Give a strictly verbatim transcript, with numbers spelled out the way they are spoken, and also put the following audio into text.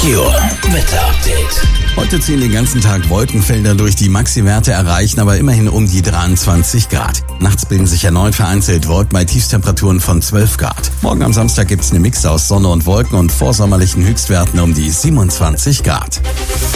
Your Wetter-Update. Heute ziehen den ganzen Tag Wolkenfelder durch, die Maxi-Werte erreichen aber immerhin um die dreiundzwanzig Grad. Nachts bilden sich erneut vereinzelt Wolken bei Tiefstemperaturen von zwölf Grad. Morgen am Samstag gibt's eine Mix aus Sonne und Wolken und vorsommerlichen Höchstwerten um die siebenundzwanzig Grad.